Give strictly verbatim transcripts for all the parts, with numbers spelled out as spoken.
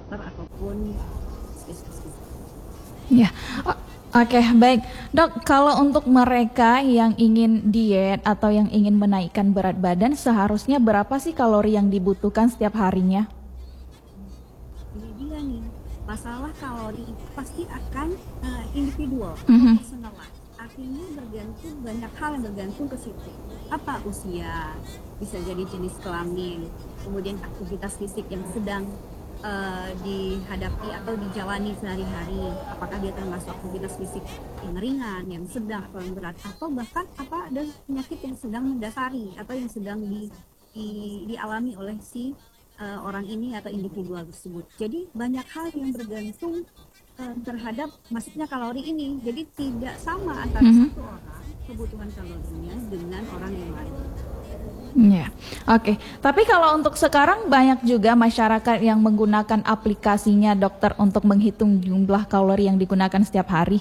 dokter ataupun spesialis. Ya, o- oke baik dok. Kalau untuk mereka yang ingin diet atau yang ingin menaikkan berat badan, seharusnya berapa sih kalori yang dibutuhkan setiap harinya? Ini dia nih, masalah kalori itu pasti akan uh, individual atau Mhm. personalized. Artinya bergantung, banyak hal yang bergantung ke situ. Apa usia, bisa jadi jenis kelamin, kemudian aktivitas fisik yang sedang uh, dihadapi atau dijalani sehari-hari. Apakah dia termasuk aktivitas fisik yang ringan, yang sedang atau yang berat, atau bahkan apa ada penyakit yang sedang mendasari atau yang sedang di, di, dialami oleh si uh, orang ini atau individual tersebut. Jadi banyak hal yang bergantung uh, terhadap masuknya kalori ini. Jadi tidak sama antara Mhm. satu orang kebutuhan kalorinya dengan orang yang lain. Ya, oke. Tapi kalau untuk sekarang banyak juga masyarakat yang menggunakan aplikasinya dokter untuk menghitung jumlah kalori yang digunakan setiap hari.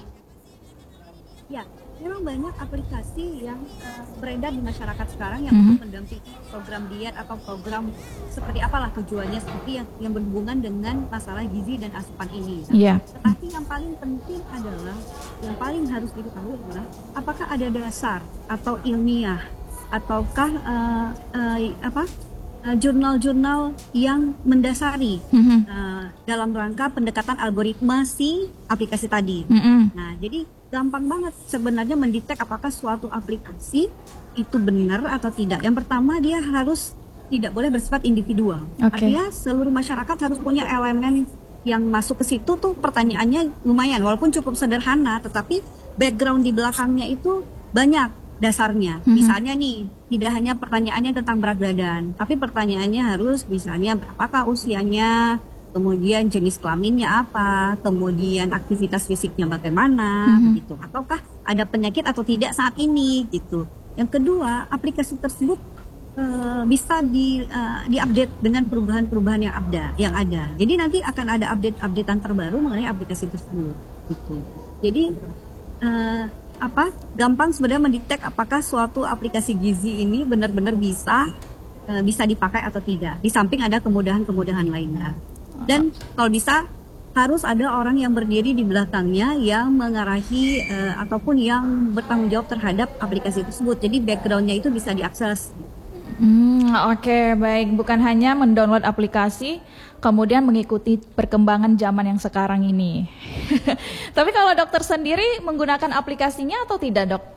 Ya, memang banyak aplikasi yang uh, beredar di masyarakat sekarang yang Mhm. untuk mendampingi program diet atau program seperti apalah tujuannya, seperti yang yang berhubungan dengan masalah gizi dan asupan ini. Iya. Tetapi yang paling penting adalah, yang paling harus diketahui adalah apakah ada dasar atau ilmiah ataukah uh, uh, apa uh, jurnal-jurnal yang mendasari Mhm. uh, dalam rangka pendekatan algoritma si aplikasi tadi. Mhm. Nah, jadi gampang banget sebenarnya mendetek apakah suatu aplikasi itu benar atau tidak. Yang pertama, dia harus tidak boleh bersifat individual. Oke. Artinya seluruh masyarakat harus punya elemen yang masuk ke situ tuh pertanyaannya lumayan, walaupun cukup sederhana, tetapi background di belakangnya itu banyak dasarnya. Mhm. Misalnya nih, tidak hanya pertanyaannya tentang berat badan, tapi pertanyaannya harus misalnya berapakah usianya, kemudian jenis kelaminnya apa, kemudian aktivitas fisiknya bagaimana, Mhm. gitu. Ataukah ada penyakit atau tidak saat ini, gitu. Yang kedua, aplikasi tersebut eh, bisa di eh, diupdate dengan perubahan-perubahan yang ada, yang ada. Jadi nanti akan ada update-updatean terbaru mengenai aplikasi tersebut, gitu. Jadi eh, apa? Gampang sebenarnya mendetek apakah suatu aplikasi gizi ini benar-benar bisa eh, bisa dipakai atau tidak. Di samping ada kemudahan-kemudahan lainnya. Dan kalau bisa harus ada orang yang berdiri di belakangnya yang mengarahi eh, ataupun yang bertanggung jawab terhadap aplikasi tersebut. Jadi backgroundnya itu bisa diakses. Hmm, oke, baik. Bukan hanya mendownload aplikasi, kemudian mengikuti perkembangan zaman yang sekarang ini. Tapi kalau dokter sendiri menggunakan aplikasinya atau tidak, dok?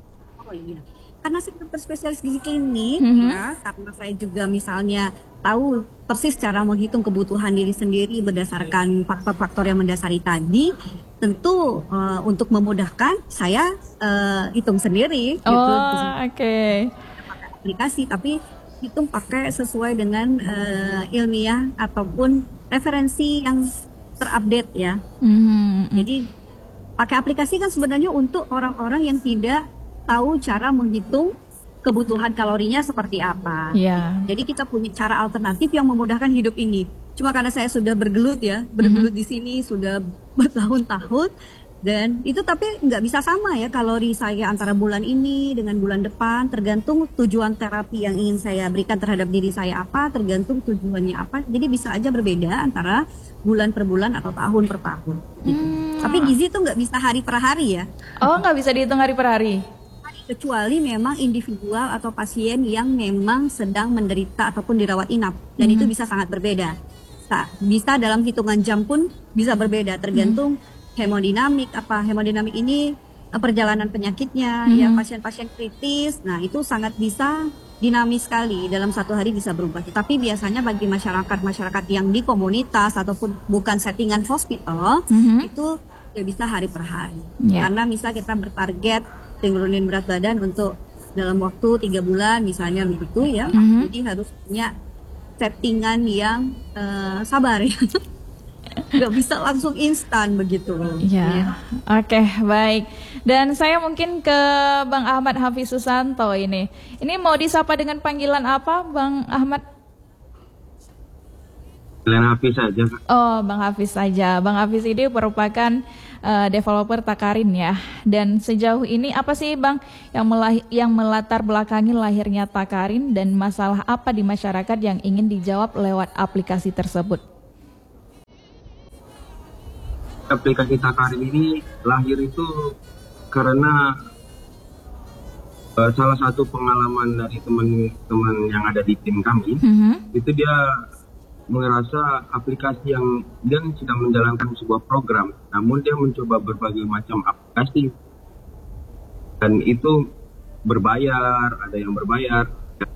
Oh iya, karena saya dokter spesialis gizi klinik, Mhm. ya, karena saya juga misalnya tahu persis cara menghitung kebutuhan diri sendiri berdasarkan faktor-faktor yang mendasari tadi, tentu eh, untuk memudahkan saya eh, hitung sendiri, gitu. Oh, oke. Pakai aplikasi, tapi hitung pakai sesuai dengan eh, ilmiah ataupun referensi yang terupdate ya. Mhm. Jadi pakai aplikasi kan sebenarnya untuk orang-orang yang tidak tahu cara menghitung kebutuhan kalorinya seperti apa. Iya. Jadi kita punya cara alternatif yang memudahkan hidup ini. Cuma karena saya sudah bergelut ya, bergelut di sini sudah bertahun-tahun, dan itu tapi nggak bisa sama ya kalori saya antara bulan ini dengan bulan depan, tergantung tujuan terapi yang ingin saya berikan terhadap diri saya apa, tergantung tujuannya apa. Jadi bisa aja berbeda antara bulan per bulan atau tahun per tahun. Gitu. Hmm. Tapi gizi itu nggak bisa hari per hari ya. Oh, nggak bisa dihitung hari per hari? Kecuali memang individual atau pasien yang memang sedang menderita ataupun dirawat inap, dan Mhm. itu bisa sangat berbeda. Sa- Bisa dalam hitungan jam pun bisa berbeda, tergantung hemodinamik apa hemodinamik ini eh, perjalanan penyakitnya, Mhm. ya pasien-pasien kritis. Nah itu sangat bisa dinamis sekali, dalam satu hari bisa berubah. Tapi biasanya bagi masyarakat-masyarakat yang di komunitas ataupun bukan settingan hospital, Mhm. itu ya bisa hari per hari. Ya. Karena misal kita bertarget turunin berat badan untuk dalam waktu tiga bulan misalnya begitu ya. Mhm. Jadi harus punya settingan yang eh, sabar ya. Nggak bisa langsung instan begitu. Ya, oke, baik. Dan saya mungkin ke Bang Ahmad Hafiz Susanto ini. Ini mau disapa dengan panggilan apa, Bang Ahmad? Kalian Hafiz saja, Kak. Oh, Bang Hafiz saja. Bang Hafiz ini merupakan eh, developer Takarin ya. Dan sejauh ini apa sih, Bang, yang melah- yang melatar belakangi lahirnya Takarin dan masalah apa di masyarakat yang ingin dijawab lewat aplikasi tersebut? aplikasi Takarin ini lahir itu karena uh, salah satu pengalaman dari teman-teman yang ada di tim kami, Mhm. itu dia merasa aplikasi yang dia sedang menjalankan sebuah program, namun dia mencoba berbagai macam aplikasi dan itu berbayar, ada yang berbayar,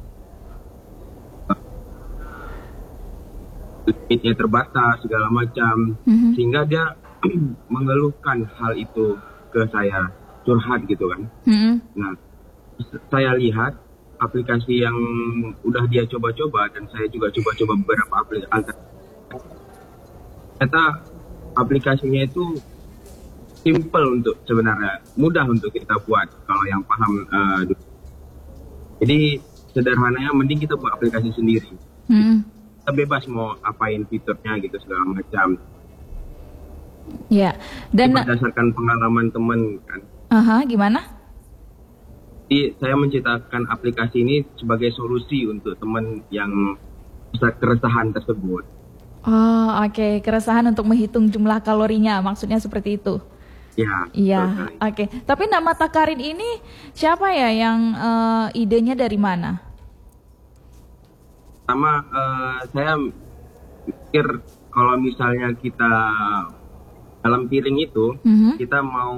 limitnya terbatas segala macam, Mhm. sehingga dia mengeluhkan hal itu ke saya, curhat gitu kan. Mhm. Nah, saya lihat aplikasi yang udah dia coba-coba dan saya juga coba-coba beberapa aplikasi. Ternyata aplikasinya itu simple untuk sebenarnya, mudah untuk kita buat kalau yang paham. Uh, jadi sederhananya mending kita buat aplikasi sendiri. Mhm. Kita bebas mau apain fiturnya gitu segala macam. Ya, dan Berdasarkan pengalaman teman kan. aha, gimana? Jadi saya menciptakan aplikasi ini sebagai solusi untuk teman yang bisa keresahan tersebut. Oh, oke, keresahan untuk menghitung jumlah kalorinya, maksudnya seperti itu. Ya. Iya, betul sekali. oke. Tapi nama Takarin ini siapa ya yang eh, idenya dari mana? Sama eh, saya pikir kalau misalnya kita dalam piring itu Mhm. kita mau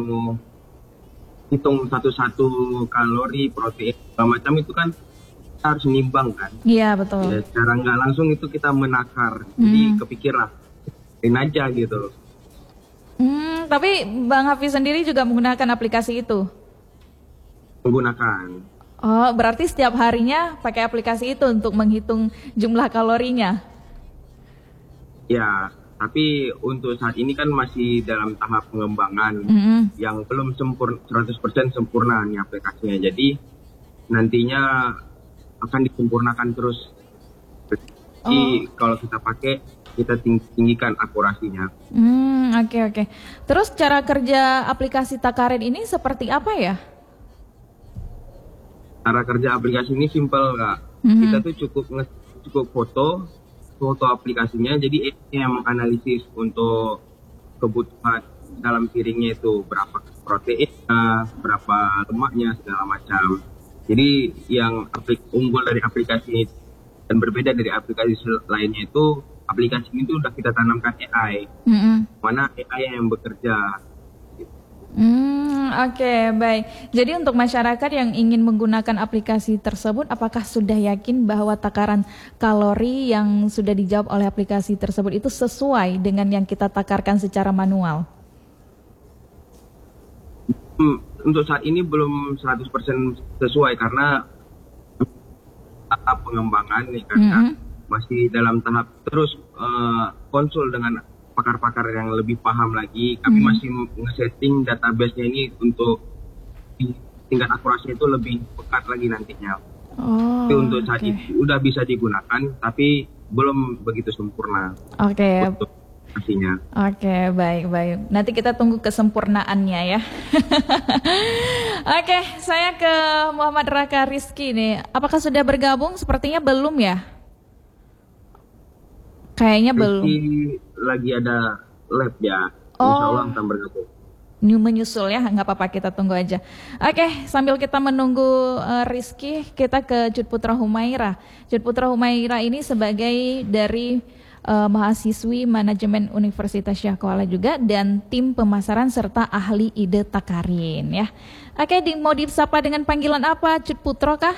hitung satu-satu kalori, protein, segala macam itu kan kita harus nimbang kan. Iya, betul. Ya, secara nggak langsung itu kita menakar. Jadi kepikirlah, ini aja gitu. Hmm, tapi Bang Hafiz sendiri juga menggunakan aplikasi itu. Menggunakan. Oh, berarti setiap harinya pakai aplikasi itu untuk menghitung jumlah kalorinya. Ya, tapi untuk saat ini kan masih dalam tahap pengembangan Mhm. yang belum sempurna, seratus persen sempurna nih aplikasinya. Jadi nantinya akan disempurnakan terus. Jadi kalau kita pakai, kita ting- tinggikan akurasinya. Hmm, oke oke. Terus cara kerja aplikasi Takarin ini seperti apa ya? Cara kerja aplikasi ini simpel, Kak. Mhm. Kita tuh cukup nge- cukup foto, foto aplikasinya, jadi A I yang menganalisis untuk kebutuhan dalam piringnya itu berapa proteinnya, berapa lemaknya, segala macam. Jadi yang aplik- unggul dari aplikasi ini dan berbeda dari aplikasi sel- lainnya itu, aplikasi ini tuh udah kita tanamkan A I, Mhm. mana A I yang bekerja. Hmm, oke, baik. Jadi untuk masyarakat yang ingin menggunakan aplikasi tersebut, apakah sudah yakin bahwa takaran kalori yang sudah dijawab oleh aplikasi tersebut itu sesuai dengan yang kita takarkan secara manual? Hmm, untuk saat ini belum seratus persen sesuai karena tahap pengembangan nih kan, Kak. Mhm. Masih dalam tahap terus eh, konsul dengan pakar-pakar yang lebih paham lagi. Kami Mhm. masih nge-setting database-nya ini untuk di- tingkat akurasinya itu lebih pekat lagi nantinya. Oh, Tapi untuk saat oke. ini udah bisa digunakan, tapi belum begitu sempurna Oke, untuk aplikasinya. oke, baik, baik. Nanti kita tunggu kesempurnaannya ya. Oke, saya ke Muhammad Raka Rizky nih. Apakah sudah bergabung? Sepertinya belum ya. Kayaknya belum. Rizky lagi ada lab ya, Oh. insya Allah akan bergabung. New menyusul ya, nggak apa-apa, kita tunggu aja. Oke, sambil kita menunggu eh, Rizky, kita ke Jut Putra Humaira. Jut Putra Humaira ini sebagai dari eh, mahasiswi manajemen Universitas Syah Kuala juga dan tim pemasaran serta ahli ide Takarin ya. Oke, di, mau disapa dengan panggilan apa? Jut Putra kah?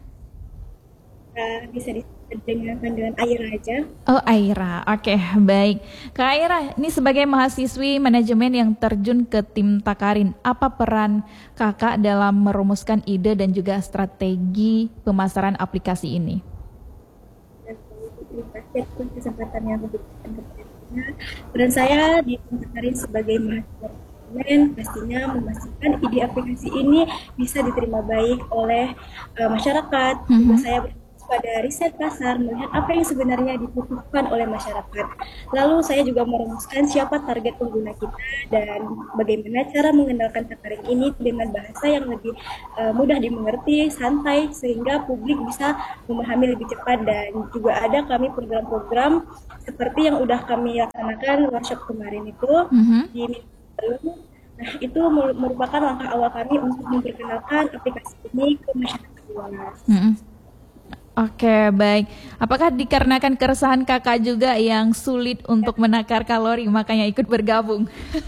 Uh, bisa didengarkan dengan Aira aja. Oh, Aira. Oke, baik. Kak Aira, ini sebagai mahasiswi manajemen yang terjun ke tim Takarin, apa peran Kakak dalam merumuskan ide dan juga strategi pemasaran aplikasi ini? Dan terima kasih atas kesempatan yang diberikan kepada saya. Peran saya di tim Takarin sebagai mahasiswa manajemen pastinya memastikan ide aplikasi ini bisa diterima baik oleh uh, masyarakat. Mhm. Juga saya berpartisipasi pada riset pasar, melihat apa yang sebenarnya dibutuhkan oleh masyarakat. Lalu saya juga merumuskan siapa target pengguna kita dan bagaimana cara mengenalkan takaran ini dengan bahasa yang lebih uh, mudah dimengerti, santai, sehingga publik bisa memahami lebih cepat. Dan juga ada kami program-program seperti yang udah kami laksanakan workshop kemarin itu Mhm. di minggu lalu. Nah, itu merupakan langkah awal kami untuk memperkenalkan aplikasi ini ke masyarakat luas. Mhm. Oke, baik. Apakah dikarenakan keresahan kakak juga yang sulit untuk menakar kalori, makanya ikut bergabung?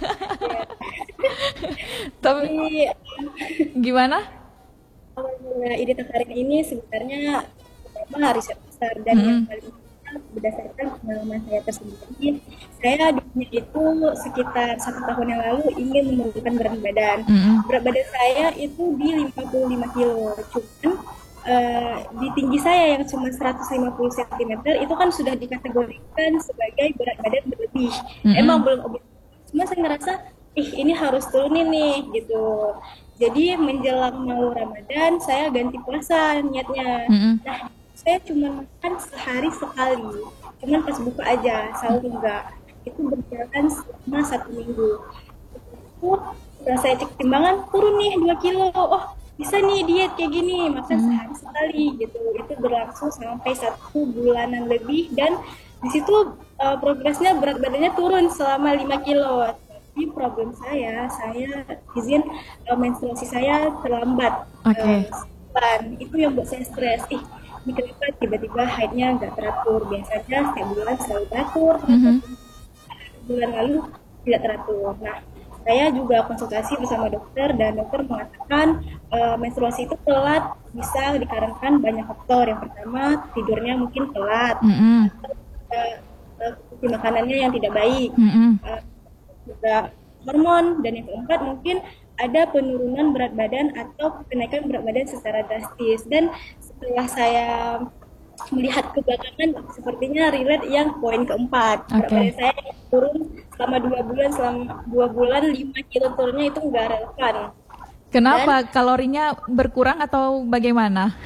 Tapi Jadi gimana? awal mula ide takaran ini sebenarnya pertama riset besar dan yang Mm-mm. paling utama berdasarkan pengalaman saya tersendiri. Saya dulunya itu sekitar satu tahun yang lalu ingin menurunkan berat badan. Mm-mm. Berat badan saya itu di lima puluh lima kilo. Cuman eh, di tinggi saya yang cuma seratus lima puluh sentimeter itu kan sudah dikategorikan sebagai berat badan berlebih. Mm-mm. Emang belum obes. Cuma saya ngerasa, ih ini harus turunin nih gitu. Jadi menjelang mau Ramadan saya ganti puasa niatnya. Mm-mm. Nah, saya cuma makan sehari sekali. Cuman pas buka aja, sahur enggak. Itu berjalan selama satu minggu. Itu setelah saya cek timbangan turun nih dua kilo. Oh, bisa nih diet kayak gini, makan sehari sekali gitu. Itu berlangsung sampai satu bulanan lebih dan di situ uh, progresnya berat badannya turun selama lima kilo. Tapi problem saya, saya izin uh, menstruasi saya terlambat. Oke. Uh, itu yang buat saya stres. Ih, ini kenapa tiba-tiba haidnya nggak teratur? Biasanya setiap bulan selalu teratur, Mhm. bulan lalu tidak teratur. Nah, saya juga konsultasi bersama dokter dan dokter mengatakan uh, menstruasi itu telat bisa dikarenakan banyak faktor. Yang pertama tidurnya mungkin telat, Mm-mm. uh, uh, makanannya yang tidak baik, Mm-mm. uh, juga hormon, dan yang keempat mungkin ada penurunan berat badan atau kenaikan berat badan secara drastis. Dan setelah saya melihat ke belakangan sepertinya relate yang poin keempat. Berat Oke. badan saya turun selama dua bulan, selama dua bulan lima kilo turunnya itu nggak relevan. Kenapa? Kalorinya berkurang atau bagaimana?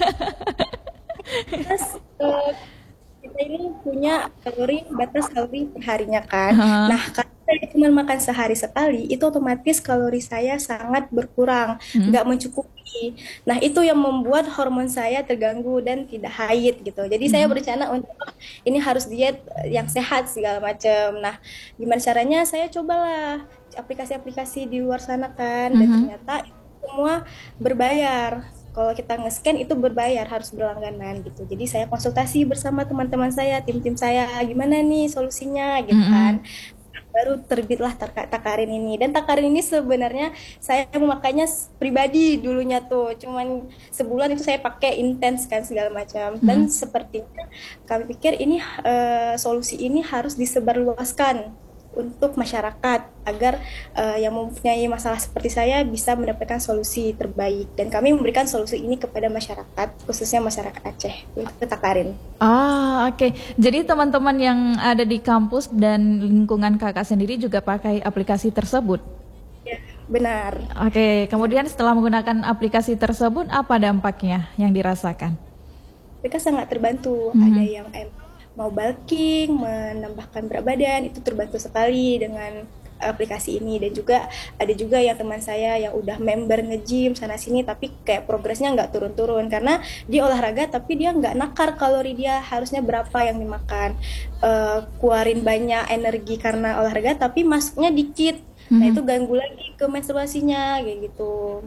Terus eh, kita ini punya kalori, batas kalori perharinya kan. Heeh. Nah, kalau saya cuma makan sehari sekali, itu otomatis kalori saya sangat berkurang, Mm-mm. nggak mencukupi. Nah, itu yang membuat hormon saya terganggu dan tidak haid gitu. Jadi saya berencana untuk "Oh, ini harus diet eh, yang sehat segala macam. Nah, gimana caranya? Saya cobalah aplikasi-aplikasi di luar sana kan, dan Mhm. ternyata itu semua berbayar. Kalau kita nge-scan itu berbayar, harus berlangganan gitu. Jadi saya konsultasi bersama teman-teman saya, tim-tim saya, gimana nih solusinya gitu Mm-mm. kan. Baru terbitlah taka- takarin ini. Dan takarin ini sebenarnya saya memakainya s- pribadi dulunya tuh. Cuman sebulan itu saya pakai intens kan segala macam. Dan sepertinya kami pikir ini eh, solusi ini harus disebarluaskan untuk masyarakat agar eh, yang mempunyai masalah seperti saya bisa mendapatkan solusi terbaik, dan kami memberikan solusi ini kepada masyarakat, khususnya masyarakat Aceh untuk takarin. Ah, oke. Jadi teman-teman yang ada di kampus dan lingkungan kakak sendiri juga pakai aplikasi tersebut. Ya, benar. Oke, kemudian setelah menggunakan aplikasi tersebut, apa dampaknya yang dirasakan? Mereka sangat terbantu. Mhm. Ada yang em, mau bulking, menambahkan berat badan, itu terbantu sekali dengan aplikasi ini. Dan juga ada juga yang teman saya yang udah member nge-gym sana sini tapi kayak progresnya nggak turun-turun karena dia olahraga tapi dia nggak nakar kalori dia harusnya berapa yang dimakan. Eh, keluarin banyak energi karena olahraga tapi masuknya dikit. Nah, Mhm. itu ganggu lagi ke menstruasinya kayak gitu.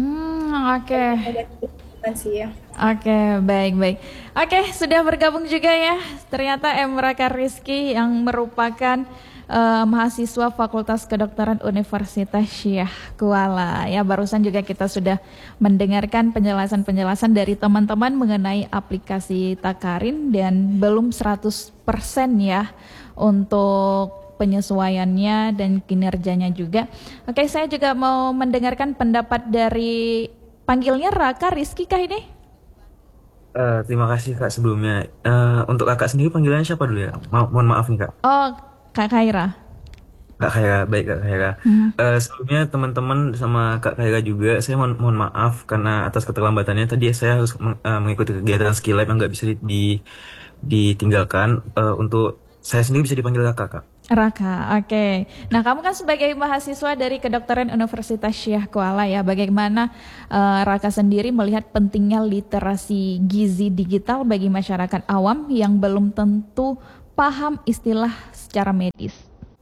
Hmm, oke. Obat sih ya. Oke, baik-baik. Oke, sudah bergabung juga ya. Ternyata Emraka Rizky yang merupakan eh, mahasiswa Fakultas Kedokteran Universitas Syekh Kuala. Ya, barusan juga kita sudah mendengarkan penjelasan-penjelasan dari teman-teman mengenai aplikasi Takarin dan belum seratus persen ya untuk penyesuaiannya dan kinerjanya juga. Oke, saya juga mau mendengarkan pendapat dari panggilnya Raka Rizky kah ini? Eh, terima kasih Kak sebelumnya. Eh, untuk Kakak sendiri panggilannya siapa dulu ya? Ma- mohon maaf nih Kak. Oh, Kak Kaira. Kak Khaira, baik Kak Khaira. Hmm. Eh, sebelumnya teman-teman sama Kak Khaira juga, saya mohon, mohon maaf karena atas keterlambatannya tadi saya harus meng- eh, mengikuti kegiatan skill lab yang nggak bisa di, di- ditinggalkan. Eh, untuk saya sendiri bisa dipanggil Kakak, Kak. Raka, oke. Nah, kamu kan sebagai mahasiswa dari kedokteran Universitas Syekh Kuala ya, bagaimana eh, Raka sendiri melihat pentingnya literasi gizi digital bagi masyarakat awam yang belum tentu paham istilah secara medis?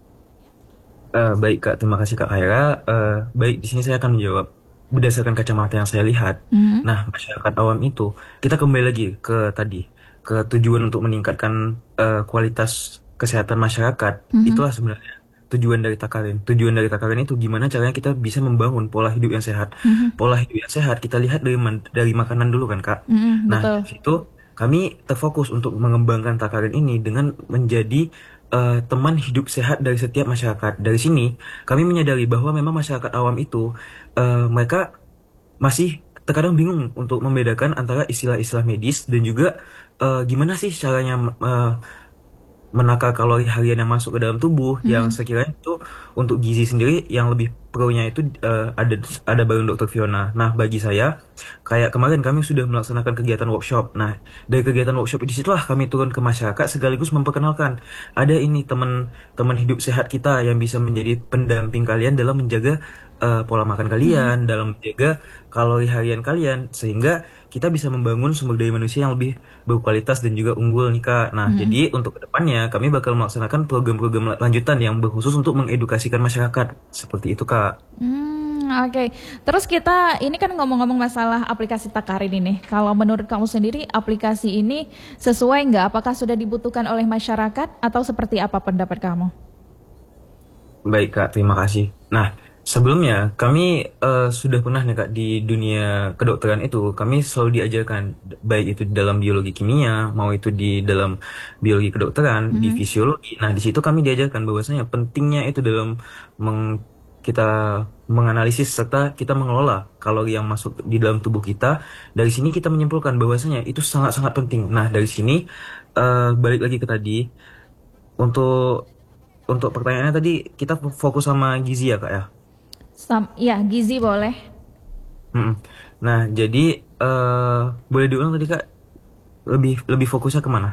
Eh, baik Kak, terima kasih Kak Khaira. Eh, baik, di sini saya akan menjawab berdasarkan kacamata yang saya lihat. Mhm. Nah, masyarakat awam itu, kita kembali lagi ke tadi, ke tujuan untuk meningkatkan eh, kualitas kesehatan masyarakat. Mhm. Itulah sebenarnya tujuan dari Takarin. Tujuan dari Takarin itu gimana caranya kita bisa membangun pola hidup yang sehat. Mhm. Pola hidup yang sehat kita lihat dari man- dari makanan dulu kan Kak. Mhm, Nah, betul. dari situ kami terfokus untuk mengembangkan Takarin ini dengan menjadi eh, teman hidup sehat dari setiap masyarakat. Dari sini, kami menyadari bahwa memang masyarakat awam itu eh, mereka masih terkadang bingung untuk membedakan antara istilah-istilah medis dan juga eh, gimana sih caranya eh, menakar kalori harian yang masuk ke dalam tubuh yang Mhm. sekiranya itu untuk gizi sendiri yang lebih pro-nya itu eh, ada ada bareng dokter Fiona. Nah, bagi saya kayak kemarin kami sudah melaksanakan kegiatan workshop. Nah, dari kegiatan workshop di situlah kami turun ke masyarakat sekaligus memperkenalkan ada ini teman-teman hidup sehat kita yang bisa menjadi pendamping kalian dalam menjaga eh, pola makan Mhm. kalian, dalam menjaga kalori harian kalian sehingga kita bisa membangun sumber daya manusia yang lebih berkualitas dan juga unggul nih Kak. Nah, Mhm. jadi untuk kedepannya kami bakal melaksanakan program-program lanjutan yang berkhusus untuk mengedukasikan masyarakat. Seperti itu Kak. Hmm, oke. Terus kita ini kan ngomong-ngomong masalah aplikasi Takarin ini. Kalau menurut kamu sendiri aplikasi ini sesuai nggak? Apakah sudah dibutuhkan oleh masyarakat atau seperti apa pendapat kamu? Baik Kak, terima kasih. Nah, sebelumnya kami eh, sudah pernah nih Kak di dunia kedokteran itu kami selalu diajarkan baik itu di dalam biologi kimia, mau itu di dalam biologi kedokteran, di Mhm. fisiologi. Nah, di situ kami diajarkan bahwasanya pentingnya itu dalam meng- kita menganalisis serta kita mengelola kalori yang masuk di dalam tubuh kita. Dari sini kita menyimpulkan bahwasanya itu sangat-sangat penting. Nah, dari sini eh, balik lagi ke tadi untuk untuk pertanyaannya tadi kita fokus sama gizi ya Kak ya. Sam, ya gizi boleh. Mm-mm. Nah jadi eh boleh diulang tadi Kak lebih lebih fokusnya kemana?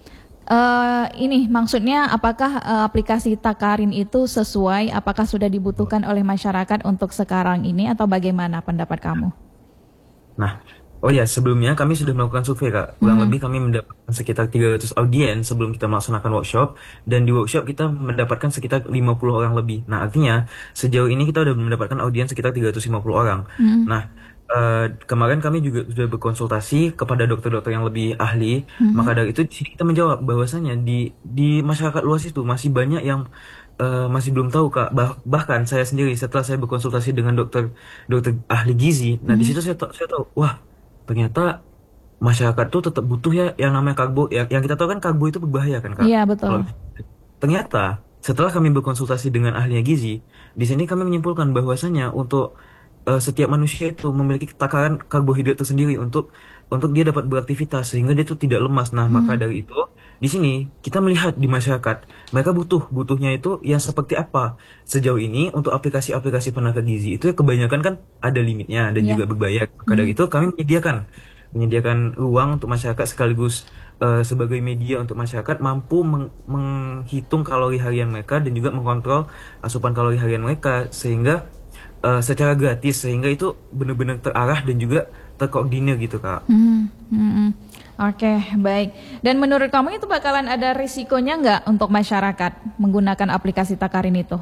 Eh, ini maksudnya apakah eh, aplikasi Takarin itu sesuai? Apakah sudah dibutuhkan oleh masyarakat untuk sekarang ini atau bagaimana pendapat kamu? Nah, oh ya sebelumnya kami sudah melakukan survei Kak. Kurang Mhm. lebih kami mendapatkan sekitar tiga ratus audiens sebelum kita melaksanakan workshop dan di workshop kita mendapatkan sekitar lima puluh orang lebih. Nah, artinya sejauh ini kita sudah mendapatkan audiens sekitar tiga ratus lima puluh orang. Mhm. Nah, eh, kemarin kami juga sudah berkonsultasi kepada dokter-dokter yang lebih ahli. Mhm. Maka dari itu di sini kita menjawab bahwasanya di di masyarakat luas itu masih banyak yang eh, masih belum tahu Kak. Bah- bahkan saya sendiri setelah saya berkonsultasi dengan dokter dokter ahli gizi, nah di Mhm. situ saya ta- saya tahu, wah ternyata masyarakat tuh tetap butuh ya yang namanya karbo. Yang, yang kita tahu kan karbo itu berbahaya kan Kak. Iya Kalau betul. ternyata setelah kami berkonsultasi dengan ahli gizi, di sini kami menyimpulkan bahwasanya untuk eh, setiap manusia itu memiliki takaran karbohidrat tersendiri untuk untuk dia dapat beraktivitas sehingga dia itu tidak lemas. Nah, maka Mhm. dari itu di sini kita melihat di masyarakat mereka butuh butuhnya itu yang seperti apa. Sejauh ini untuk aplikasi-aplikasi penangkal gizi itu ya kebanyakan kan ada limitnya dan Iya. juga berbayar. Maka dari Mhm. itu kami menyediakan menyediakan ruang untuk masyarakat sekaligus eh, sebagai media untuk masyarakat mampu meng- menghitung kalori harian mereka dan juga mengontrol asupan kalori harian mereka sehingga eh, secara gratis sehingga itu benar-benar terarah dan juga terkoordinir gitu Kak. Mhm. Mhm. Oke, baik. Dan menurut kamu itu bakalan ada risikonya nggak untuk masyarakat menggunakan aplikasi Takarin itu?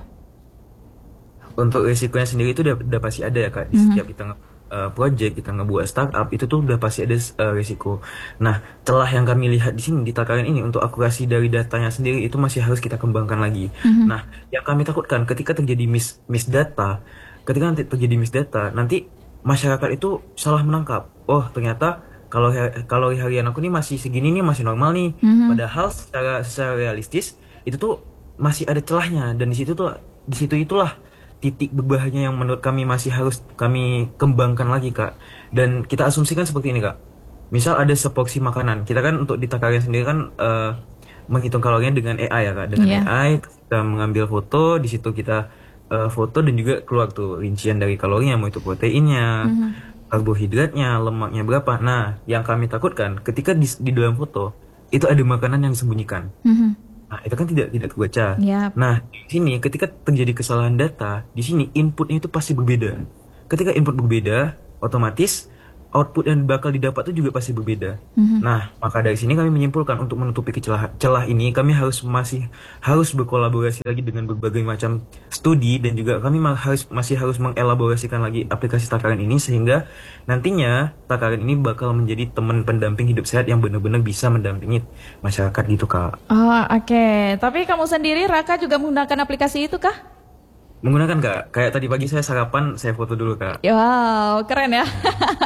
Untuk risikonya sendiri itu udah, udah pasti ada ya Kak di Mhm. setiap kita nge- eh, project kita ngebuat startup itu tuh udah pasti ada eh, risiko. Nah, telah yang kami lihat di sini di Takaran ini untuk akurasi dari datanya sendiri itu masih harus kita kembangkan lagi. Mhm. Nah, yang kami takutkan ketika terjadi mis mis data, ketika nanti terjadi mis data, nanti masyarakat itu salah menangkap. Oh, ternyata kalau kalori harian aku nih masih segini nih masih normal nih. Mhm. Padahal secara secara realistis itu tuh masih ada celahnya dan di situ tuh di situ itulah titik berbahayanya yang menurut kami masih harus kami kembangkan lagi Kak. Dan kita asumsikan seperti ini Kak. Misal ada seporsi makanan. Kita kan untuk di Takaran sendiri kan eh, menghitung kalorinya dengan A I ya Kak. Dengan Iya. A I kita mengambil foto, di situ kita eh, foto dan juga keluar tuh rincian dari kalorinya, mau itu proteinnya, Mhm. karbohidratnya, lemaknya berapa. Nah, yang kami takutkan ketika di, di dalam foto itu ada makanan yang disembunyikan. Mhm. Nah, itu kan tidak tidak terbaca. Yap. Nah, di sini ketika terjadi kesalahan data, di sini inputnya itu pasti berbeda. Ketika input berbeda, otomatis output yang bakal didapat itu juga pasti berbeda. Mhm. Nah, maka dari sini kami menyimpulkan untuk menutupi celah celah ini, kami harus masih harus berkolaborasi lagi dengan berbagai macam studi dan juga kami ma- harus masih harus mengelaborasikan lagi aplikasi takaran ini sehingga nantinya takaran ini bakal menjadi teman pendamping hidup sehat yang benar-benar bisa mendampingi masyarakat gitu Kak. Oh, oke. Tapi kamu sendiri, Raka, juga menggunakan aplikasi itu kah? Menggunakan Kak, kayak tadi pagi saya sarapan, saya foto dulu Kak. Wow, keren ya.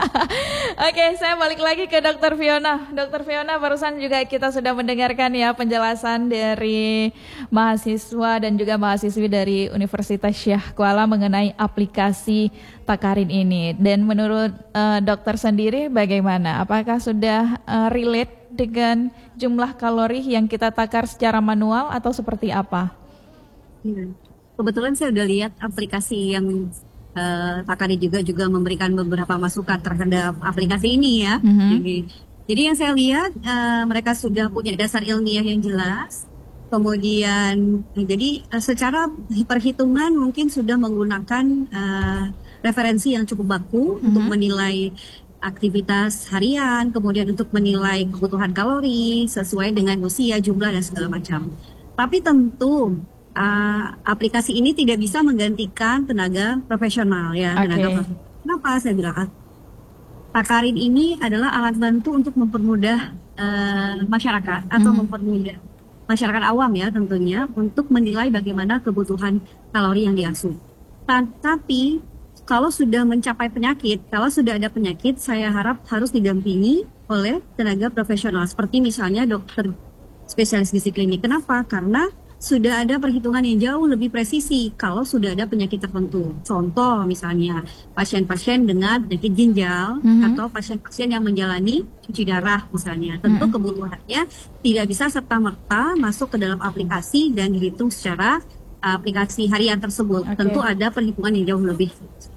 Oke, saya balik lagi ke Dokter Fiona. Dokter Fiona, barusan juga kita sudah mendengarkan ya penjelasan dari mahasiswa dan juga mahasiswi dari Universitas Syah Kuala mengenai aplikasi Takarin ini. Dan menurut eh, dokter sendiri bagaimana? Apakah sudah eh, relate dengan jumlah kalori yang kita takar secara manual atau seperti apa? Iya. Kebetulan saya udah lihat aplikasi yang eh, Takari juga juga memberikan beberapa masukan terhadap aplikasi ini ya. Mhm. Jadi, jadi yang saya lihat eh, mereka sudah punya dasar ilmiah yang jelas. Kemudian, jadi eh, secara perhitungan mungkin sudah menggunakan eh, referensi yang cukup baku untuk Mhm. menilai aktivitas harian, kemudian untuk menilai kebutuhan kalori sesuai dengan usia, jumlah dan segala macam. Tapi tentu uh, aplikasi ini tidak bisa menggantikan tenaga profesional ya, tenaga Oke. profesional. Kenapa saya bilang ah, Takarin ini adalah alat bantu untuk mempermudah uh, masyarakat atau Mhm. mempermudah masyarakat awam ya tentunya untuk menilai bagaimana kebutuhan kalori yang diasuh. Ta- Tapi kalau sudah mencapai penyakit, kalau sudah ada penyakit, saya harap harus didampingi oleh tenaga profesional seperti misalnya dokter spesialis gizi klinik. Kenapa? Karena sudah ada perhitungan yang jauh lebih presisi kalau sudah ada penyakit tertentu. Contoh misalnya pasien-pasien dengan penyakit ginjal Mhm. atau pasien-pasien yang menjalani cuci darah misalnya. Tentu Mhm. kebutuhannya tidak bisa serta-merta masuk ke dalam aplikasi dan dihitung secara aplikasi harian tersebut. Oke. Tentu ada perhitungan yang jauh lebih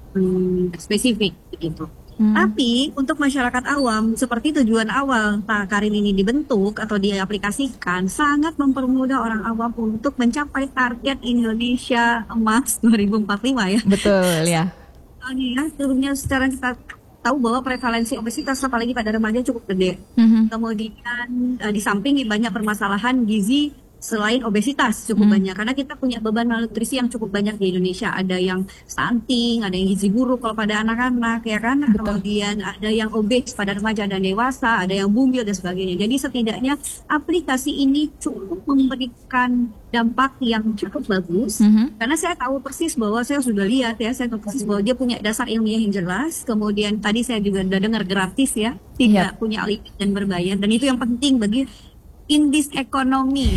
hmm, spesifik begitu. Hmm. Tapi untuk masyarakat awam, seperti tujuan awal Takarin ini dibentuk atau diaplikasikan, sangat mempermudah orang awam untuk mencapai target Indonesia Emas dua ribu empat puluh lima ya. Betul ya. Soalnya ya, sebelumnya secara kita tahu bahwa prevalensi obesitas apalagi pada remaja cukup gede. Mhm. Kemudian eh, di samping banyak permasalahan gizi selain obesitas cukup Hmm. banyak karena kita punya beban malnutrisi yang cukup banyak di Indonesia. Ada yang stunting, ada yang gizi buruk kalau pada anak-anak ya kan. Betul. Kemudian ada yang obes pada remaja dan dewasa, ada yang bumil dan sebagainya. Jadi setidaknya aplikasi ini cukup memberikan dampak yang cukup bagus. Mhm. Karena saya tahu persis bahwa saya sudah lihat ya, saya tahu persis bahwa dia punya dasar ilmiah yang jelas. Kemudian tadi saya juga udah dengar gratis ya, tidak punya limit dan berbayar. Dan itu yang penting bagi in this economy,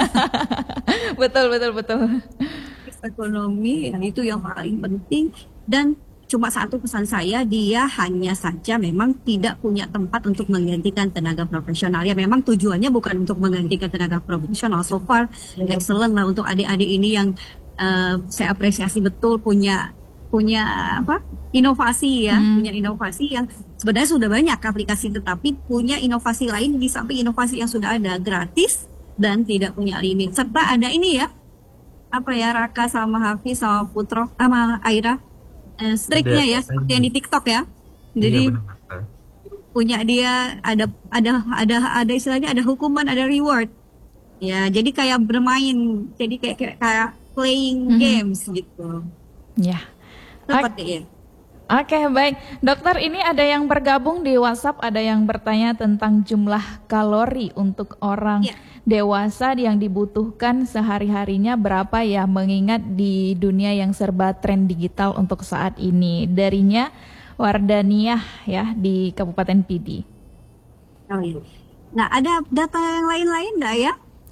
Betul, betul, betul. this economy, dan itu yang paling penting. Dan cuma satu pesan saya, dia hanya saja memang tidak punya tempat untuk menggantikan tenaga profesional. Ya memang tujuannya bukan untuk menggantikan tenaga profesional. So far, excellent lah untuk adik-adik ini yang eh, saya apresiasi betul punya punya apa inovasi ya, Hmm. punya inovasi yang sebenarnya sudah banyak aplikasi, tetapi punya inovasi lain di samping inovasi yang sudah ada, gratis dan tidak punya limit. Serta ada ini ya, apa ya, Raka sama Hafiz sama Putro sama Aira, eh, striknya Ada- ya, seperti yang di TikTok ya. Iya, Jadi benar. punya dia ada ada ada ada istilahnya, ada hukuman, ada reward. Ya, jadi kayak bermain, jadi kayak kayak, kayak playing Mhm. games gitu. Ya. Seperti itu. Oke, baik. Dokter, ini ada yang bergabung di WhatsApp, ada yang bertanya tentang jumlah kalori untuk orang Ya. dewasa yang dibutuhkan sehari-harinya berapa ya, mengingat di dunia yang serba tren digital untuk saat ini. Darinya Wardaniah ya di Kabupaten Pidi. Oh, iya. Nah, ada data yang lain-lain enggak ya?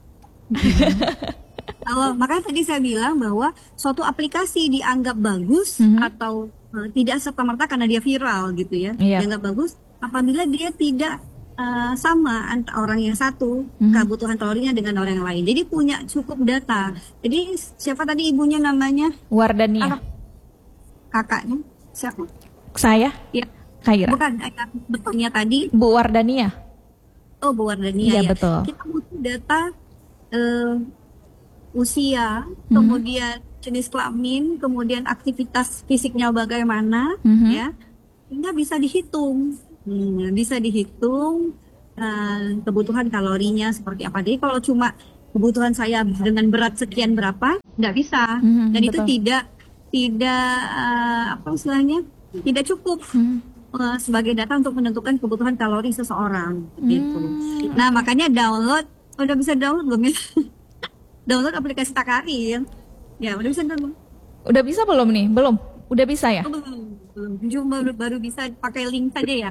Kalau makanya tadi saya bilang bahwa suatu aplikasi dianggap bagus Mhm. atau eh, tidak serta-merta karena dia viral gitu ya. Iya. Dianggap bagus apabila dia tidak uh, sama antara orang yang satu Mhm. kebutuhan kalorinya dengan orang yang lain. Jadi punya cukup data. Jadi siapa tadi ibunya namanya? Wardania. Apa? Kakaknya? Siapa? Saya, Ya, Khaira. bukan ayah betulnya tadi. Bu Wardania. Oh, Bu Wardania Iya, ya. betul. Kita butuh data eh, usia, Mhm. kemudian jenis kelamin, kemudian aktivitas fisiknya bagaimana, Mhm. ya, sehingga bisa dihitung, Hmm, bisa dihitung eh, kebutuhan kalorinya seperti apa. Jadi kalau cuma kebutuhan saya dengan berat sekian berapa, nggak bisa, Mhm, dan itu betul. tidak tidak eh, apa istilahnya, tidak cukup Mhm. eh, sebagai data untuk menentukan kebutuhan kalori seseorang, gitu. Hmm. Nah, makanya download, udah bisa download belum ya? Download aplikasi Takarin. Ya, udah bisa download. Udah bisa belum nih? Belum. Udah bisa ya? Oh, belum, belum. Cuma baru, baru bisa pakai link saja ya.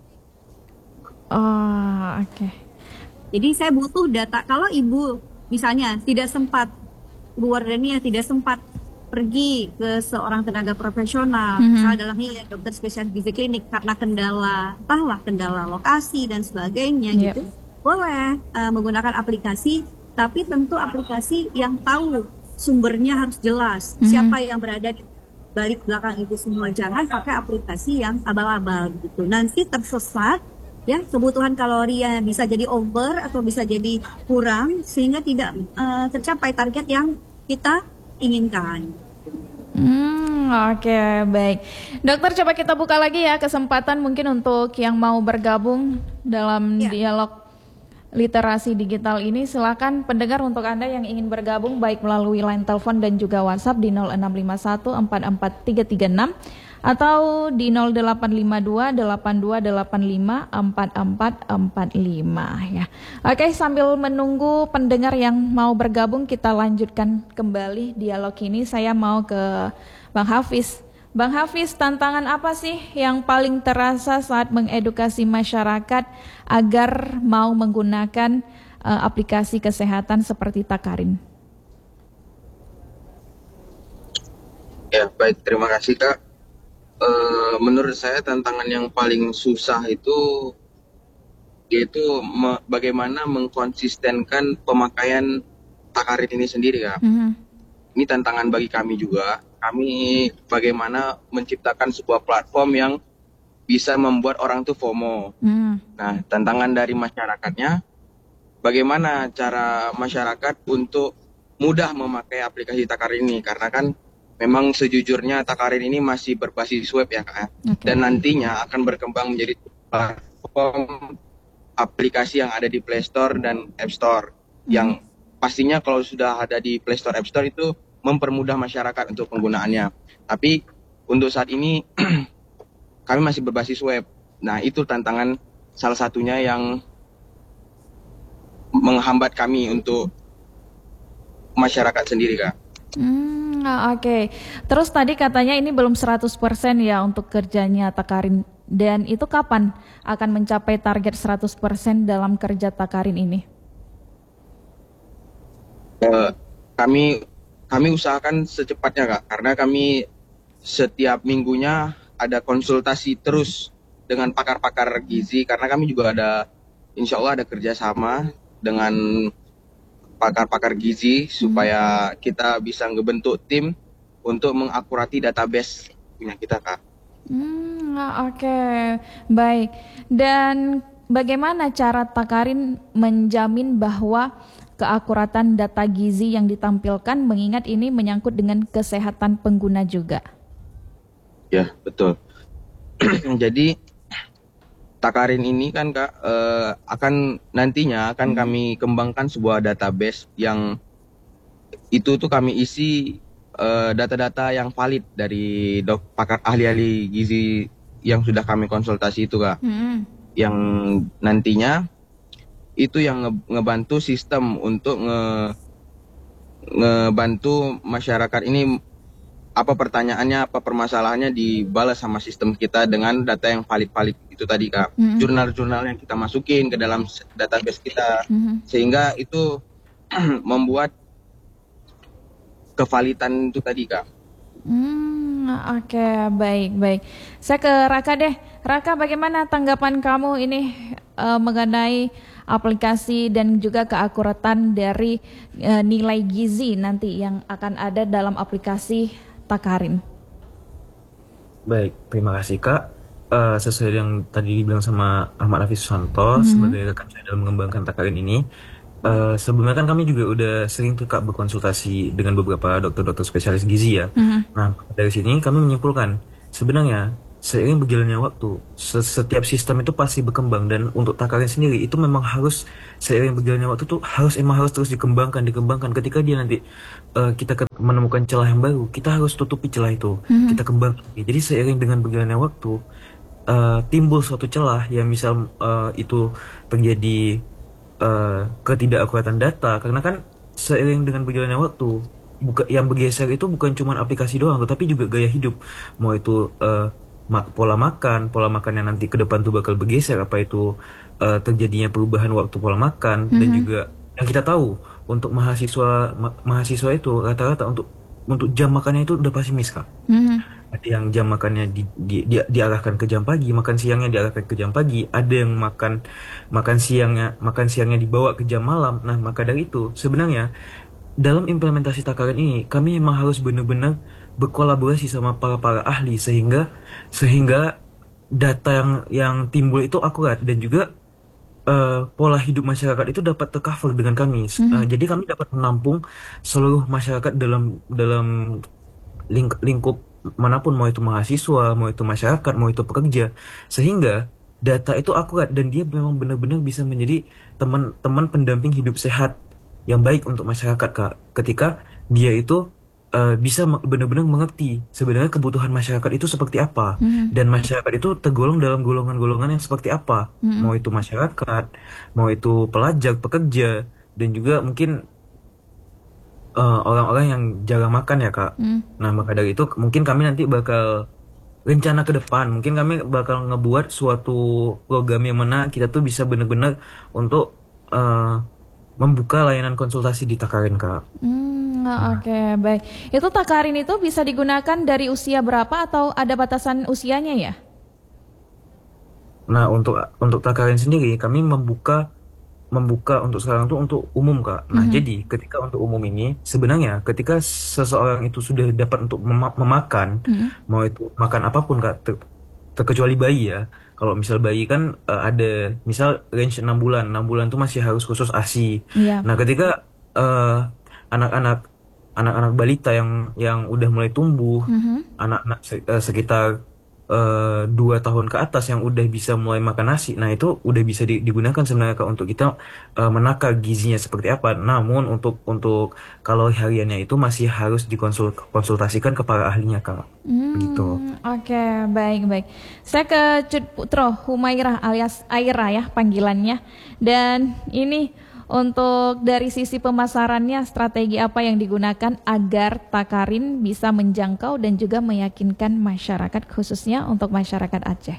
Oh, oke. Jadi saya butuh data. Kalau ibu misalnya tidak sempat, Bu Wardania tidak sempat pergi ke seorang tenaga profesional, Mhm. misalnya dalam hal dokter spesialis gizi klinik karena kendala, entahlah kendala lokasi dan sebagainya Yep. gitu, boleh eh, menggunakan aplikasi, tapi tentu aplikasi yang tahu sumbernya harus jelas, Mhm. siapa yang berada di balik belakang itu semua. Jangan pakai aplikasi yang abal-abal gitu. Nanti tersesat, ya, kebutuhan kalori yang bisa jadi over atau bisa jadi kurang sehingga tidak eh, tercapai target yang kita inginkan. Hmm, oke, baik. Dokter, coba kita buka lagi ya kesempatan mungkin untuk yang mau bergabung dalam Ya. dialog literasi digital ini. Silakan pendengar, untuk Anda yang ingin bergabung baik melalui line telepon dan juga WhatsApp di nol enam lima satu empat empat tiga tiga enam atau di nol delapan lima dua delapan dua delapan lima empat empat empat lima ya. Oke, sambil menunggu pendengar yang mau bergabung, kita lanjutkan kembali dialog ini. Saya mau ke Bang Hafiz. Bang Hafiz, tantangan apa sih yang paling terasa saat mengedukasi masyarakat agar mau menggunakan uh, aplikasi kesehatan seperti Takarin? Ya, baik. Terima kasih, Kak. Eh, menurut saya tantangan yang paling susah itu yaitu me- bagaimana mengkonsistenkan pemakaian Takarin ini sendiri, Kak. Mhm. Ini tantangan bagi kami juga. Kami bagaimana menciptakan sebuah platform yang bisa membuat orang tuh FOMO. Mhm. Nah, tantangan dari masyarakatnya, bagaimana cara masyarakat untuk mudah memakai aplikasi Takarin ini, karena kan memang sejujurnya Takarin ini masih berbasis web ya, Kak. Oke. Dan nantinya akan berkembang menjadi platform aplikasi yang ada di Play Store dan App Store, yang pastinya kalau sudah ada di Play Store App Store itu mempermudah masyarakat untuk penggunaannya. Tapi untuk saat ini kami masih berbasis web. Nah, itu tantangan salah satunya yang menghambat kami untuk masyarakat sendiri, Kak. Hmm, ah, oke. Terus tadi katanya ini belum seratus persen ya untuk kerjanya Takarin. Dan itu kapan akan mencapai target seratus persen dalam kerja Takarin ini? Eh, kami kami usahakan secepatnya, Kak, karena kami setiap minggunya ada konsultasi terus dengan pakar-pakar gizi, karena kami juga ada, insya Allah ada kerjasama dengan pakar-pakar gizi supaya kita bisa ngebentuk tim untuk mengakurati database punya kita, Kak. Hmm, ah, oke, baik. Dan bagaimana cara Takarin menjamin bahwa keakuratan data gizi yang ditampilkan, mengingat ini menyangkut dengan kesehatan pengguna juga? Ya, betul. Jadi Takarin ini kan, Kak, eh, akan nantinya akan kami kembangkan sebuah database yang itu tuh kami isi eh, data-data yang valid dari dok pakar ahli-ahli gizi yang sudah kami konsultasi itu, Kak. Hmm. Yang nantinya itu yang nge- ngebantu sistem untuk nge ngebantu masyarakat ini, apa pertanyaannya, apa permasalahannya, dibalas sama sistem kita dengan data yang valid-valid itu tadi, Kak. Mhm. Jurnal-jurnal yang kita masukin ke dalam s- database kita, Mhm. sehingga itu membuat kevalidan itu tadi, Kak. Hmm, oke, baik, baik. Saya ke Raka deh. Raka, bagaimana tanggapan kamu ini uh, mengenai aplikasi dan juga keakuratan dari uh, nilai gizi nanti yang akan ada dalam aplikasi Takarin. Baik, terima kasih Kak. Uh, sesuai yang tadi dibilang sama Ahmad Hafiz Susanto Mhm. sebagai rekan saya dalam mengembangkan Takarin ini, uh, sebelumnya kan kami juga udah sering tuh Kak berkonsultasi dengan beberapa dokter-dokter spesialis gizi ya. Mhm. Nah, dari sini kami menyimpulkan sebenarnya seiring berjalannya waktu, se- setiap sistem itu pasti berkembang, dan untuk Takarin sendiri itu memang harus seiring berjalannya waktu tuh harus emang harus terus dikembangkan, dikembangkan. Ketika dia nanti uh, kita ke- menemukan celah yang baru, kita harus tutupi celah itu, Mhm. kita kembangkan. Jadi seiring dengan berjalannya waktu, uh, timbul suatu celah yang misal uh, itu terjadi uh, ketidakakuratan data, karena kan seiring dengan berjalannya waktu, buka, yang bergeser itu bukan cuma aplikasi doang, tetapi juga gaya hidup. Mau itu uh, ma- pola makan, pola makan yang nanti ke depan tuh bakal bergeser, apa itu uh, terjadinya perubahan waktu pola makan, dan Mhm. juga yang kita tahu untuk mahasiswa ma- mahasiswa itu rata-rata untuk untuk jam makannya itu udah pasti miss Kak. Mhm. Ada yang jam makannya di, di, di- diarahkan ke jam pagi, makan siangnya diarahkan ke jam pagi, ada yang makan makan siangnya makan siangnya dibawa ke jam malam. Nah, maka dari itu sebenarnya dalam implementasi Takaran ini kami memang harus benar-benar berkolaborasi sama para para ahli sehingga sehingga data yang yang timbul itu akurat, dan juga eh, pola hidup masyarakat itu dapat tercover dengan kami. S- eh, Mhm. jadi kami dapat menampung seluruh masyarakat dalam dalam ling- lingkup manapun, mau itu mahasiswa, mau itu masyarakat, mau itu pekerja, sehingga data itu akurat dan dia memang benar-benar bisa menjadi teman-teman pendamping hidup sehat yang baik untuk masyarakat Kak. Ketika dia itu eh, bisa me- benar-benar mengerti sebenarnya kebutuhan masyarakat itu seperti apa, Mhm. dan masyarakat itu tergolong dalam golongan-golongan yang seperti apa, Mhm. mau itu masyarakat, mau itu pelajar, pekerja, dan juga mungkin eh, orang-orang yang jarang makan ya Kak. Mhm. Nah, maka dari itu mungkin kami nanti bakal rencana ke depan, mungkin kami bakal ngebuat suatu program yang mana kita tuh bisa benar-benar untuk eh, membuka layanan konsultasi di Takarin Kak. Hmm, Nah, oke, baik. Itu Takarin itu bisa digunakan dari usia berapa atau ada batasan usianya ya? nah untuk untuk Takarin sendiri kami membuka membuka untuk sekarang tuh untuk umum Kak. Nah, Mhm. jadi ketika untuk umum ini sebenarnya ketika seseorang itu sudah dapat untuk mema- memakan, Mhm. mau itu makan apapun Kak, ter- terkecuali bayi ya. Kalau misal bayi kan eh, ada misal range enam bulan, enam bulan tuh masih harus khusus ASI. Iya. Nah, ketika eh, anak-anak anak-anak balita yang yang udah mulai tumbuh, Mhm. anak-anak se- eh, sekitar eh, dua tahun ke atas yang udah bisa mulai makan nasi, nah itu udah bisa di- digunakan sebenarnya Kak, untuk kita eh, menakar gizinya seperti apa. Namun untuk untuk kalori hariannya itu masih harus dikonsultasikan ke para ahlinya Kak. Begitu. Hmm, oke, baik, baik. Saya ke Cut Putro Humairah alias Aira ya panggilannya. Dan ini untuk dari sisi pemasarannya, strategi apa yang digunakan agar Takarin bisa menjangkau dan juga meyakinkan masyarakat, khususnya untuk masyarakat Aceh?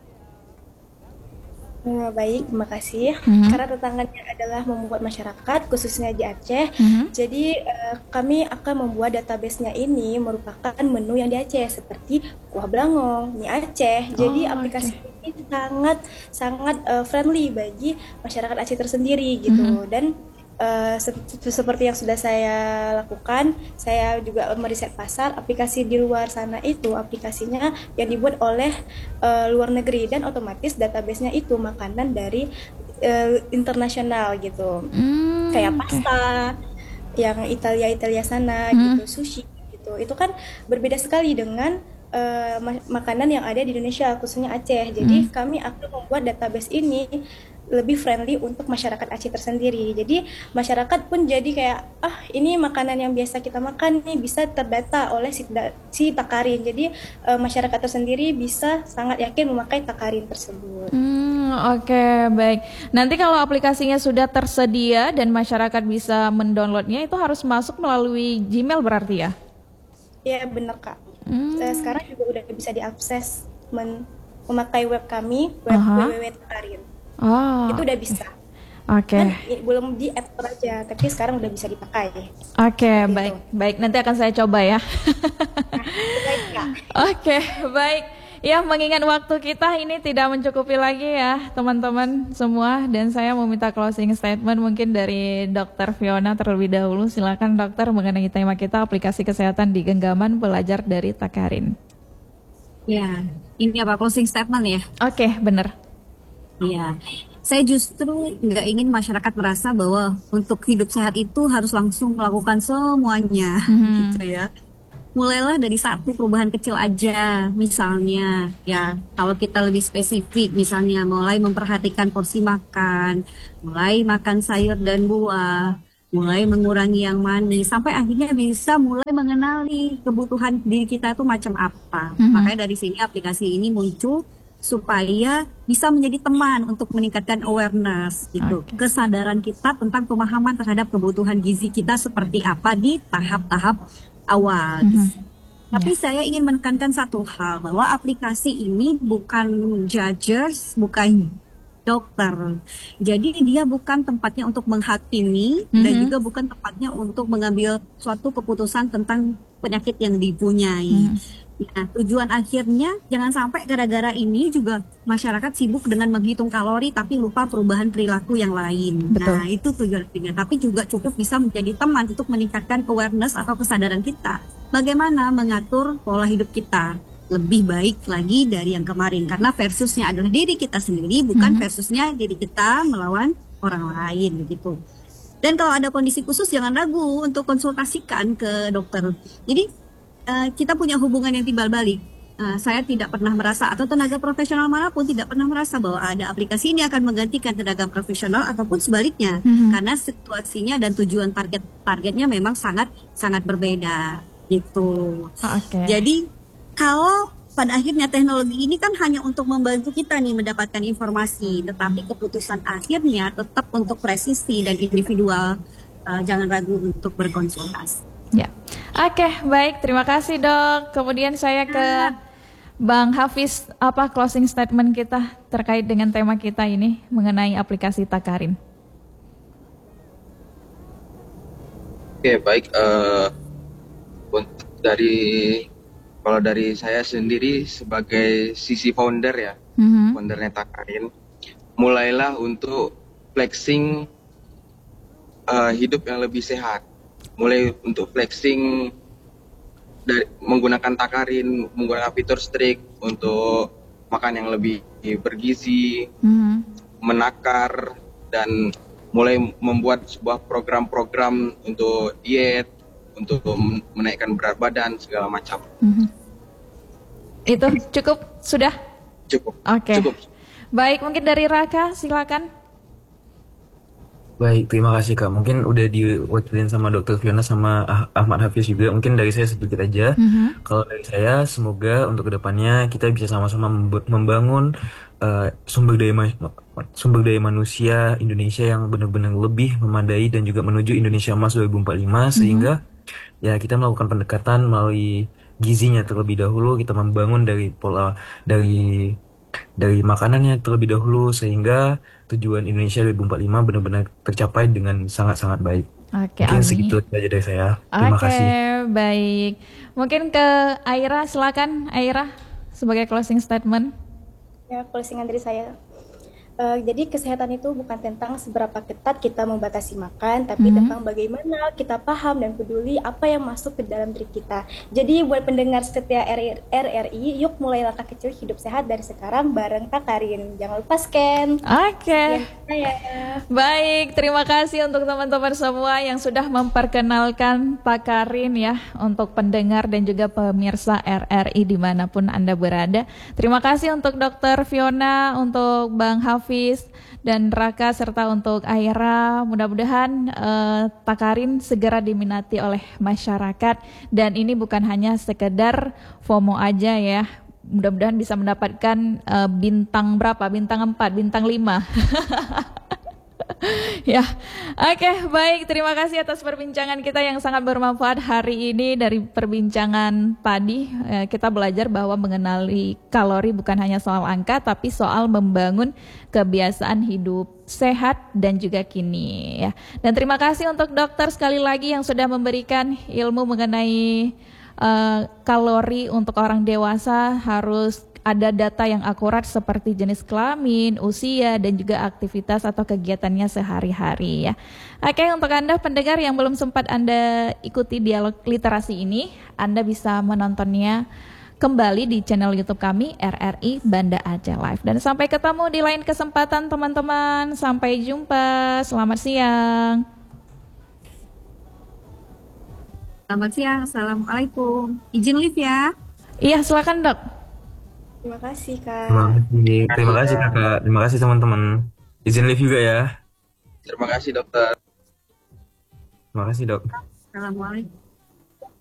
Nah, baik, terima kasih. Mhm. Karena tantangannya adalah membuat masyarakat, khususnya di Aceh. Mhm. Jadi, eh, kami akan membuat database-nya ini merupakan menu yang di Aceh, seperti kuah belangong, mie Aceh. Jadi, Oh, aplikasi oke. ini sangat sangat eh, friendly bagi masyarakat Aceh tersendiri gitu. Mhm. Dan eh, se- se- seperti yang sudah saya lakukan, saya juga meriset pasar aplikasi di luar sana itu aplikasinya yang dibuat oleh eh, luar negeri, dan otomatis database-nya itu makanan dari eh, internasional gitu, kayak Hmm, oke. pasta yang Italia Italia sana Hmm. gitu, sushi gitu. Itu kan berbeda sekali dengan eh, ma- makanan yang ada di Indonesia, khususnya Aceh. Jadi Hmm. kami akan membuat database ini lebih friendly untuk masyarakat Aceh tersendiri. Jadi masyarakat pun jadi kayak, ah ini makanan yang biasa kita makan nih, bisa terdata oleh si, da- si Takarin. Jadi eh, masyarakat tersendiri bisa sangat yakin memakai Takarin tersebut. Hmm, oke, baik. Nanti kalau aplikasinya sudah tersedia dan masyarakat bisa mendownloadnya, itu harus masuk melalui Gmail berarti ya? Ya benar Kak. Hmm. Eh, sekarang juga udah bisa diakses men- memakai web kami, web Aha. w w w titik takarin. Oh, Itu udah bisa. oke. Kan i- belum di App Store aja, tapi sekarang udah bisa dipakai. Oke, Seperti baik, itu. baik. Nanti akan saya coba ya. Baik Kak. Oke, baik. Ya, mengingat waktu kita ini tidak mencukupi lagi ya teman-teman semua, dan saya mau minta closing statement mungkin dari Dokter Fiona terlebih dahulu. Silakan dokter, mengenai tema kita aplikasi kesehatan di genggaman belajar dari Takarin. Ya, ini apa closing statement ya? Oke, benar. Iya, saya justru nggak ingin masyarakat merasa bahwa untuk hidup sehat itu harus langsung melakukan semuanya, Mhm. gitu ya. Mulailah dari satu perubahan kecil aja, misalnya ya kalau kita lebih spesifik, misalnya mulai memperhatikan porsi makan, mulai makan sayur dan buah, mulai mengurangi yang manis, sampai akhirnya bisa mulai mengenali kebutuhan diri kita itu macam apa. Mhm. Makanya dari sini aplikasi ini muncul supaya bisa menjadi teman untuk meningkatkan awareness gitu, Oke. kesadaran kita tentang pemahaman terhadap kebutuhan gizi kita seperti apa di tahap-tahap awal. Mhm. Tapi saya ingin menekankan satu hal, bahwa aplikasi ini bukan judges, bukan dokter. Jadi dia bukan tempatnya untuk menghakimi dan Mhm. juga bukan tempatnya untuk mengambil suatu keputusan tentang penyakit yang dipunyai. Mhm. Nah, tujuan akhirnya jangan sampai gara-gara ini juga masyarakat sibuk dengan menghitung kalori tapi lupa perubahan perilaku yang lain. Betul. Nah, itu tujuan akhirnya. Tapi juga cukup bisa menjadi teman untuk meningkatkan awareness atau kesadaran kita. Bagaimana mengatur pola hidup kita lebih baik lagi dari yang kemarin. Karena versusnya adalah diri kita sendiri, bukan Mhm. versusnya diri kita melawan orang lain begitu. Dan kalau ada kondisi khusus jangan ragu untuk konsultasikan ke dokter. Jadi eh, kita punya hubungan yang timbal balik. Eh, saya tidak pernah merasa, atau tenaga profesional manapun tidak pernah merasa bahwa ada aplikasi ini akan menggantikan tenaga profesional ataupun sebaliknya, Mhm. karena situasinya dan tujuan target targetnya memang sangat sangat berbeda gitu. Oke. Jadi kalau pada akhirnya teknologi ini kan hanya untuk membantu kita nih mendapatkan informasi, tetapi keputusan akhirnya tetap untuk presisi dan individual. Eh, jangan ragu untuk berkonsultasi. Ya, oke, baik, terima kasih dok. Kemudian saya ke Bang Hafiz, apa closing statement kita terkait dengan tema kita ini mengenai aplikasi Takarin? Oke, baik. eh, untuk dari kalau dari saya sendiri sebagai sisi founder ya, Mhm. foundernya Takarin, mulailah untuk flexing eh, hidup yang lebih sehat. Mulai untuk flexing dari menggunakan Takarin, menggunakan fitur Strict untuk makan yang lebih bergizi, Mhm. menakar, dan mulai membuat sebuah program-program untuk diet, untuk men- menaikkan berat badan segala macam. Mhm. Itu cukup sudah? Cukup. Oke. Cukup. Baik, mungkin dari Raka, silakan. Baik, terima kasih Kak. Mungkin udah diwakilin sama Dokter Fiona sama Ah- Ahmad Hafiz juga. Mungkin dari saya sedikit aja. Mhm. Kalau dari saya, semoga untuk kedepannya kita bisa sama-sama memb- membangun eh, sumber daya ma- sumber daya manusia Indonesia yang benar-benar lebih memadai dan juga menuju Indonesia Emas dua ribu empat puluh lima, sehingga ya kita melakukan pendekatan melalui gizinya terlebih dahulu. Kita membangun dari pola dari dari makanannya terlebih dahulu, sehingga tujuan Indonesia dua ribu empat puluh lima benar-benar tercapai dengan sangat-sangat baik. Oke, Mungkin amin. segitu aja dari saya. Terima Oke, kasih. baik. Mungkin ke Aira, silakan Aira sebagai closing statement. Ya, closingan dari saya. Eh, jadi kesehatan itu bukan tentang seberapa ketat kita membatasi makan, tapi Mhm. tentang bagaimana kita paham dan peduli apa yang masuk ke dalam diri kita. Jadi buat pendengar setia R R I, yuk mulai langkah kecil hidup sehat dari sekarang bareng Takarin. Jangan lupa scan. Oke. Sekian saya. Baik, terima kasih untuk teman-teman semua yang sudah memperkenalkan Takarin ya untuk pendengar dan juga pemirsa R R I dimanapun Anda berada. Terima kasih untuk Dokter Fiona, untuk Bang Hafiz dan Raka serta untuk Aira. Mudah-mudahan eh, Takarin segera diminati oleh masyarakat dan ini bukan hanya sekedar FOMO aja ya. Mudah-mudahan bisa mendapatkan eh, bintang berapa? Bintang empat, bintang lima. Ya, oke, baik. Terima kasih atas perbincangan kita yang sangat bermanfaat hari ini. Dari perbincangan tadi, eh, kita belajar bahwa mengenali kalori bukan hanya soal angka, tapi soal membangun kebiasaan hidup sehat dan juga kini. Ya. Dan terima kasih untuk dokter sekali lagi yang sudah memberikan ilmu mengenai eh, kalori untuk orang dewasa harus ada data yang akurat seperti jenis kelamin, usia, dan juga aktivitas atau kegiatannya sehari-hari ya. Oke, untuk Anda pendengar yang belum sempat Anda ikuti dialog literasi ini, Anda bisa menontonnya kembali di channel YouTube kami R R I Banda Aceh Live. Dan sampai ketemu di lain kesempatan teman-teman. Sampai jumpa. Selamat siang. Selamat siang, Assalamualaikum. Izin live ya. Iya, silakan Dok. Terima kasih, Kak. Terima kasih, terima kasih kakak, terima kasih teman-teman. Izin live juga ya. Terima kasih dokter. Terima kasih dok. Assalamualaikum.